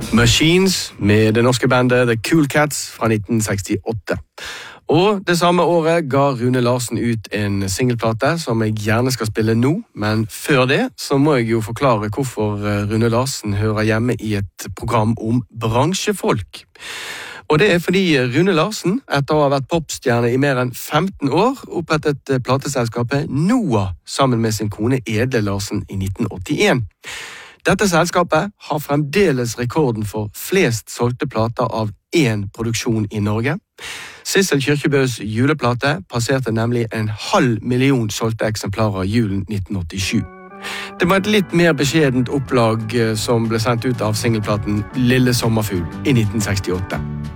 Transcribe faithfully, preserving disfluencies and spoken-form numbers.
Machines med det norske bandet The Cool Cats fra nitten sekstiåtte. Og det samme året ga Rune Larsen ut en singelplate som jeg gjerne skal spille nå, men før det så må jeg jo forklare hvorfor Rune Larsen hører hjemme i et program om bransjefolk. Og det er fordi Rune Larsen, etter å ha vært popstjerne i mer enn femten år, opprettet plateselskapet Noah sammen med sin kone Edle Larsen i nitten åttien. Dette selskapet har fremdeles rekorden for flest solgte plater av én produksjon i Norge. Sissel Kyrkjebøs juleplate passerte nemlig en halv million solgte eksemplarer julen nitten åttisju. Det var et litt mer beskjedent opplag som ble sendt ut av singelplaten Lille Sommerfugl i nitten sekstiåtte.